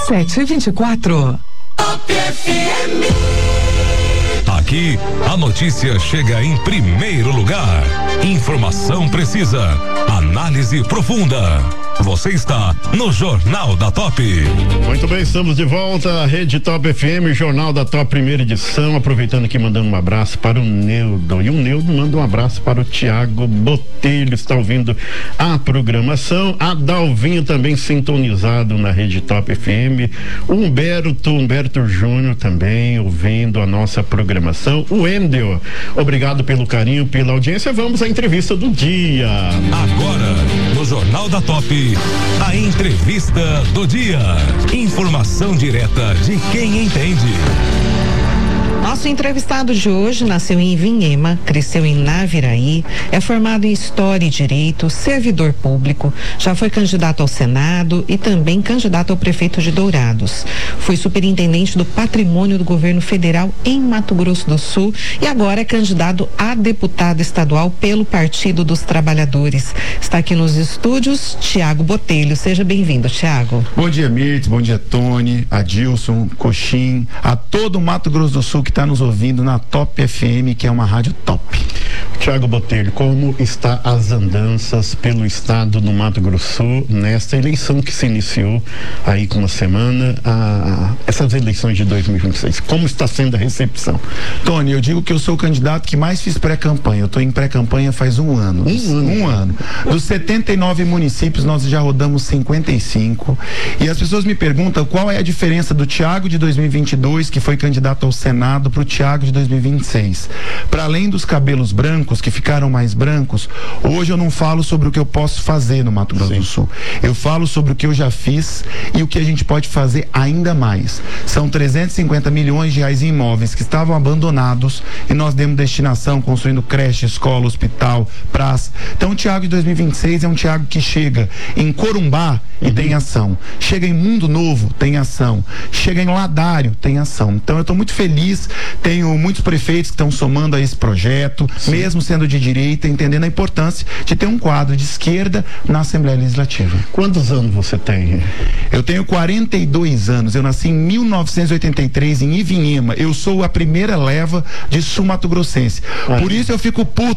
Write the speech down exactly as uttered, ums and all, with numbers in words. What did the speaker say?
sete vinte e quatro. Top F M. Aqui, a notícia chega em primeiro lugar. Informação precisa, análise profunda. Você está no Jornal da Top. Muito bem, estamos de volta à Rede Top F M, Jornal da Top, primeira edição. Aproveitando aqui, mandando um abraço para o Neudo. E o Neudo manda um abraço para o Tiago Botelho, está ouvindo a programação. A Dalvinha também sintonizado na Rede Top F M. O Humberto, Humberto Júnior também ouvindo a nossa programação. O Endel, obrigado pelo carinho, pela audiência. Vamos à entrevista do dia. Agora, no Jornal da Top, a entrevista do dia. Informação direta de quem entende. Nosso entrevistado de hoje nasceu em Ivinhema, cresceu em Naviraí, é formado em História e Direito, servidor público, já foi candidato ao Senado e também candidato ao prefeito de Dourados. Foi superintendente do Patrimônio do Governo Federal em Mato Grosso do Sul e agora é candidato a deputado estadual pelo Partido dos Trabalhadores. Está aqui nos estúdios, Tiago Botelho. Seja bem-vindo, Tiago. Bom dia, Mirtz, bom dia, Tony, Adilson, Coxim, a todo o Mato Grosso do Sul que está nos ouvindo na Top F M, que é uma rádio top. Tiago Botelho, como está as andanças pelo estado do Mato Grosso do Sul nesta eleição que se iniciou aí com uma semana, a, a, essas eleições de dois mil e vinte e seis, como está sendo a recepção? Tony, eu digo que eu sou o candidato que mais fiz pré-campanha, eu estou em pré-campanha faz um ano. Um ano? Um ano. Dos setenta e nove municípios, nós já rodamos cinquenta e cinco, e as pessoas me perguntam qual é a diferença do Tiago de dois mil e vinte e dois, que foi candidato ao Senado, para o Tiago de dois mil e vinte e seis. Para além dos cabelos brancos, que ficaram mais brancos, hoje eu não falo sobre o que eu posso fazer no Mato Grosso Sim. do Sul. Eu falo sobre o que eu já fiz e o que a gente pode fazer ainda mais. São trezentos e cinquenta milhões de reais em imóveis que estavam abandonados e nós demos destinação, construindo creche, escola, hospital, praça. Então o Tiago de dois mil e vinte e seis é um Tiago que chega em Corumbá e uhum. tem ação. Chega em Mundo Novo, tem ação. Chega em Ladário, tem ação. Então eu estou muito feliz, tenho muitos prefeitos que estão somando a esse projeto, Sim. mesmo sendo de direita, entendendo a importância de ter um quadro de esquerda na Assembleia Legislativa. Quantos anos você tem? Eu tenho quarenta e dois anos, eu nasci em mil novecentos e oitenta e três em Ivinhema, eu sou a primeira leva de sul-mato-grossense. Por isso eu fico puto